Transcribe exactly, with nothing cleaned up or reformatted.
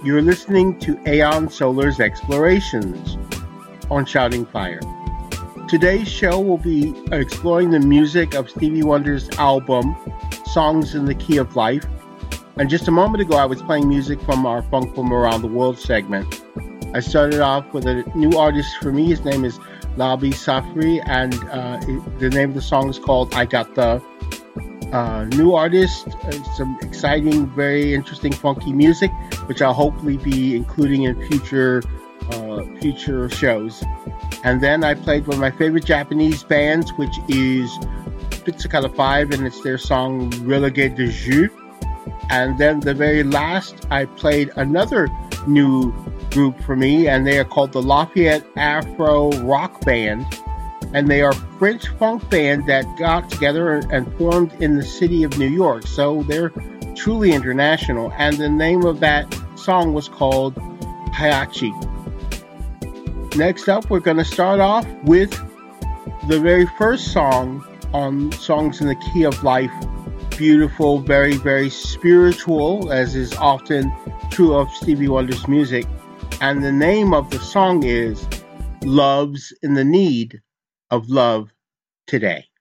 You're listening to Aeon Solar's Explorations on Shouting Fire. Today's show will be exploring the music of Stevie Wonder's album, Songs in the Key of Life. And just a moment ago, I was playing music from our Funk from Around the World segment. I started off with a new artist for me. His name is Labi Siffre, and uh, it, the name of the song is called I Got The. Uh, new artist, uh, some exciting, very interesting, funky music, which I'll hopefully be including in future uh, future shows. And then I played one of my favorite Japanese bands, which is Pizzicato Five, and it's their song Relégué de Jeu. And then the very last, I played another new group for me, and they are called the Lafayette Afro Rock Band. And they are a French funk band that got together and formed in the city of New York. So they're truly international. And the name of that song was called Hayachi. Next up, we're going to start off with the very first song on Songs in the Key of Life. Beautiful, very, very spiritual, as is often true of Stevie Wonder's music. And the name of the song is Love's in the Need of Love Today.